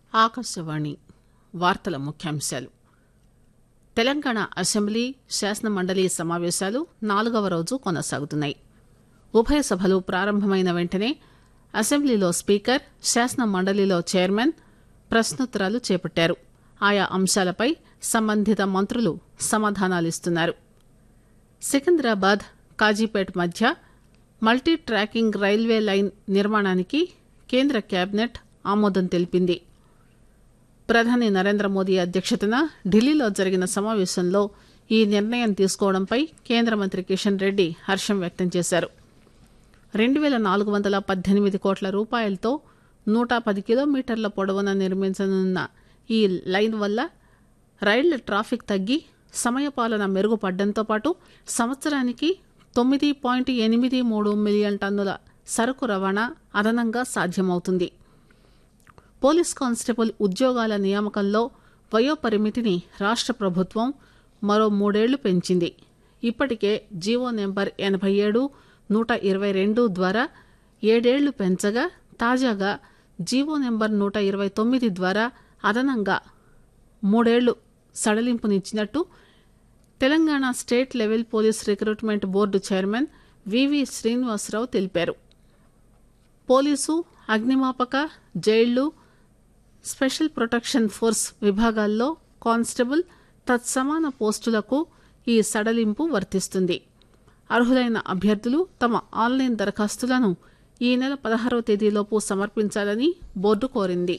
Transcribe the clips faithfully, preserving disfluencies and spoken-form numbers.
ఆకాశవాణి వార్తల ముఖ్యాంశాలు. తెలంగాణ అసెంబ్లీ శాసనమండలి సమావేశాలు నాలుగవ రోజు కొనసాగుతున్నాయి. ఉభయ సభలు ప్రారంభమైన వెంటనే అసెంబ్లీలో స్పీకర్, శాసనమండలిలో చైర్మన్ ప్రశ్నోత్తరాలు చేపట్టారు. ఆయా అంశాలపై సంబంధిత మంత్రులు సమాధానాలిస్తున్నారు. సికింద్రాబాద్ కాజీపేట్ మధ్య మల్టీ ట్రాకింగ్ రైల్వే లైన్ నిర్మాణానికి కేంద్ర కేబినెట్ ఆమోదం తెలిపింది. ప్రధాని నరేంద్ర మోదీ అధ్యక్షతన ఢిల్లీలో జరిగిన సమావేశంలో ఈ నిర్ణయం తీసుకోవడంపై కేంద్ర మంత్రి కిషన్ రెడ్డి హర్షం వ్యక్తం చేశారు. రెండు పేల నాలుగు వందల పద్దెనిమిది కోట్ల రూపాయలతో నూట పది కిలోమీటర్ల పొడవున నిర్మించనున్న ఈ లైన్ వల్ల రైళ్ల ట్రాఫిక్ తగ్గి సమయపాలన మెరుగుపడడంతో పాటు సంవత్సరానికి తొమ్మిది పాయింట్ ఎనిమిది మూడు మిలియన్ టన్నుల సరకు రవాణా అదనంగా సాధ్యమవుతుంది. పోలీస్ కానిస్టేబుల్ ఉద్యోగాల నియామకంలో వయోపరిమితిని రాష్ట్ర ప్రభుత్వం మరో మూడేళ్లు పెంచింది. ఇప్పటికే జీవో నెంబర్ ఎనభై ఏడు నూట ఇరవై రెండు ద్వారా ఏడేళ్లు పెంచగా తాజాగా జీవో నెంబర్ నూట ఇరవై తొమ్మిది ద్వారా అదనంగా మూడేళ్లు సడలింపునిచ్చినట్టు Telangana state level police recruitment board chairman వివి శ్రీనివాసరావు తెలిపారు. పోలీసు, అగ్నిమాపక, జైళ్లు, స్పెషల్ ప్రొటెక్షన్ ఫోర్స్ విభాగాల్లో కానిస్టేబుల్ తత్సమాన పోస్టులకు ఈ సడలింపు వర్తిస్తుంది. అర్హులైన అభ్యర్థులు తమ ఆన్లైన్ దరఖాస్తులను ఈ నెల పదహారవ తేదీలోపు సమర్పించాలని బోర్డు కోరింది.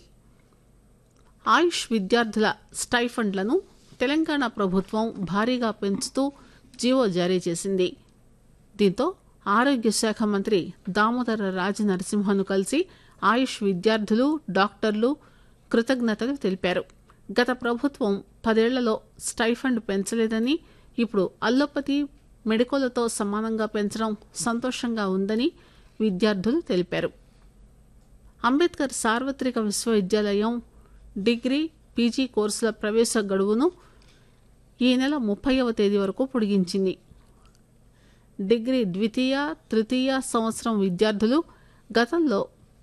ఆయుష్ విద్యార్థుల స్టైఫండ్లను తెలంగాణ ప్రభుత్వం భారీగా పెంచుతూ జీవో జారీ చేసింది. దీంతో ఆరోగ్య శాఖ మంత్రి దామోదర రాజ నరసింహన్ను కలిసి ఆయుష్ విద్యార్థులు, డాక్టర్లు కృతజ్ఞతలు తెలిపారు. గత ప్రభుత్వం పదేళ్లలో స్టైఫండ్ పెంచలేదని, ఇప్పుడు అల్లోపతి, మెడికోలతో సమానంగా పెంచడం సంతోషంగా ఉందని విద్యార్థులు తెలిపారు. అంబేద్కర్ సార్వత్రిక విశ్వవిద్యాలయం డిగ్రీ, పీజీ కోర్సుల ప్రవేశ గడువును ఈ నెల ముప్పైవ తేదీ వరకు పొడిగించింది. డిగ్రీ ద్వితీయ, తృతీయ సంవత్సరం విద్యార్థులు, గతంలో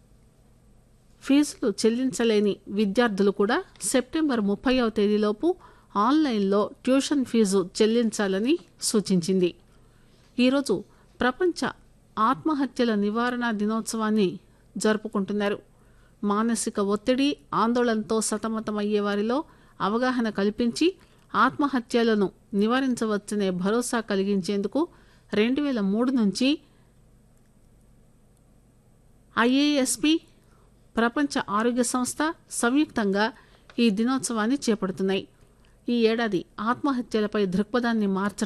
ఫీజులు చెల్లించలేని విద్యార్థులు కూడా సెప్టెంబర్ ముప్పైవ తేదీలోపు ఆన్లైన్లో ట్యూషన్ ఫీజు చెల్లించాలని సూచించింది. ఈరోజు ప్రపంచ ఆత్మహత్యల నివారణ దినోత్సవాన్ని జరుపుకుంటున్నారు. మానసిక ఒత్తిడి, ఆందోళనతో సతమతమయ్యే వారిలో అవగాహన కల్పించి ఆత్మహత్యలను నివారించవచ్చనే భరోసా కలిగించేందుకు రెండు వేల మూడు నుంచి ఐఏఎస్పి, ప్రపంచ ఆరోగ్య సంస్థ సంయుక్తంగా ఈ దినోత్సవాన్ని చేపడుతున్నాయి. ఈ ఏడాది ఆత్మహత్యలపై దృక్పథాన్ని మార్చడం